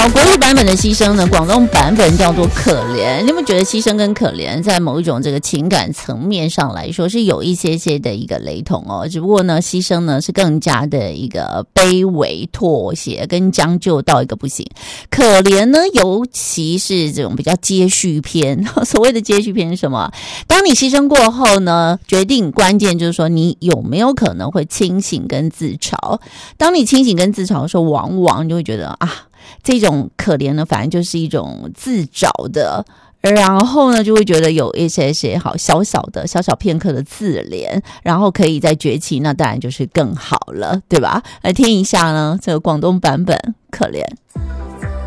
好，国语版本的牺牲呢，广东版本叫做可怜。你们觉得牺牲跟可怜在某一种这个情感层面上来说是有一些些的一个雷同哦，只不过呢，牺牲呢是更加的一个卑微、妥协跟将就到一个不行。可怜呢，尤其是这种比较接续篇。所谓的接续篇是什么？当你牺牲过后呢，决定关键就是说你有没有可能会清醒跟自嘲。当你清醒跟自嘲的时候，往往就会觉得啊，这种可怜呢，反正就是一种自找的，然后呢，就会觉得有一些好小小片刻的自怜，然后可以再崛起，那当然就是更好了，对吧？来听一下呢，这个广东版本可怜。